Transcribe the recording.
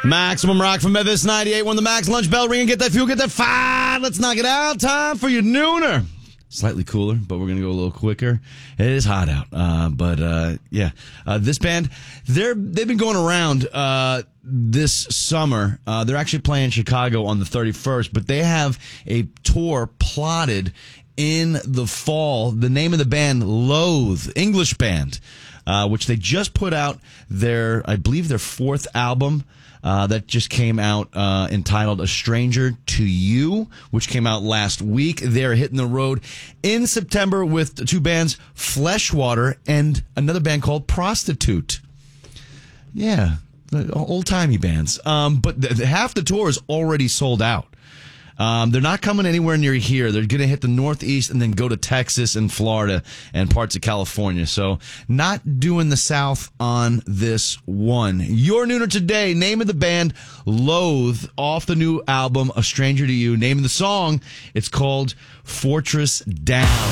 Maximum Rock from Memphis 98. When the Max lunch bell ring and get that fuel, get that fire. Let's knock it out. Time for your nooner. Slightly cooler, but we're going to go a little quicker. It is hot out. This band, they've been going around this summer. They're actually playing Chicago on the 31st, but they have a tour plotted in the fall. The name of the band, Loathe, English band, which they just put out I believe their fourth album. That just came out entitled A Stranger to You, which came out last week. They're hitting the road in September with two bands, Fleshwater and another band called Prostitute. Yeah, old-timey bands. But half the tour is already sold out. They're not coming anywhere near here. They're going to hit the Northeast and then go to Texas and Florida and parts of California. So not doing the South on this one. Your nooner today, name of the band, Loathe, off the new album, A Stranger to You. Name of the song, it's called Fortress Down.